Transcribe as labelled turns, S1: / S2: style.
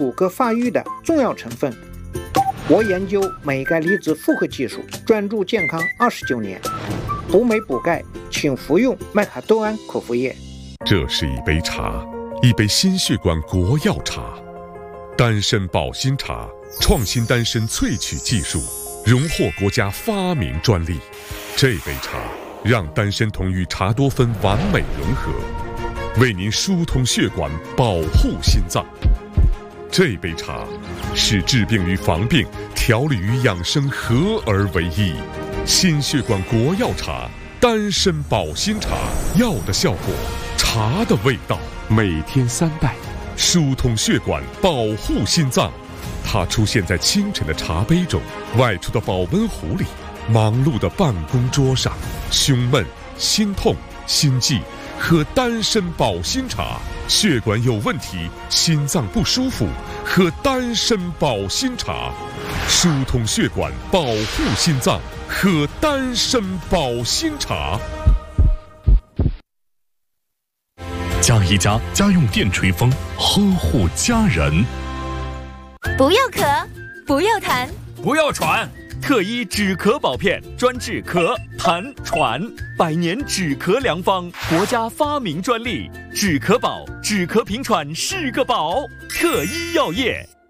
S1: 骨骼发育的重要成分。我研究镁钙离子复合技术，专注健康29年。补镁补钙，请服用麦卡多胺口服液。
S2: 这是一杯茶，一杯心血管国药茶，丹参保心茶，创新丹参萃取技术，荣获国家发明专利。这杯茶让丹参酮与茶多酚完美融合，为您疏通血管，保护心脏。这杯茶是治病与防病、调理与养生合而为一。心血管国药茶，丹参保心茶，药的效果，茶的味道。每天3袋，疏通血管，保护心脏。它出现在清晨的茶杯中，外出的保温壶里，忙碌的办公桌上。胸闷、心痛、心悸，喝丹参保心茶。血管有问题，心脏不舒服，喝丹参保心茶。疏通血管，保护心脏，喝丹参保心茶。
S3: 加一加家用电吹风，呵护家人。
S4: 不要咳，不要痰，
S5: 不要喘，特医止咳宝片，专治咳、痰、喘，100年止咳良方，国家发明专利，止咳宝，止咳平喘是个宝，特医药业。